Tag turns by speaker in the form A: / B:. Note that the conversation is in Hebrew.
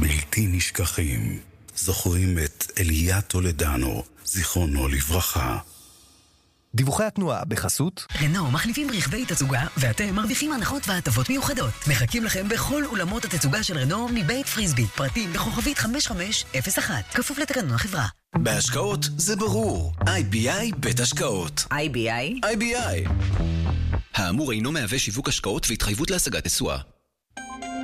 A: בלתי נשכחים. זוכרים את אליה טולדנו, זיכרונו לברכה.
B: דיווחי התנועה בחסות
C: רנו מחליפים רכבי תצוגה ואתם מרוויחים הנחות והטבות מיוחדות. מחכים לכם בכל אולמות התצוגה של רנו מבית פריסבי. פרטים בכוכבית 5501, כפוף לתקנון החברה.
D: בהשקעות זה ברור. IBI בית השקעות.
C: IBI?
D: IBI. האמור אינו מהווה שיווק השקעות והתחייבות להשגת תשואה.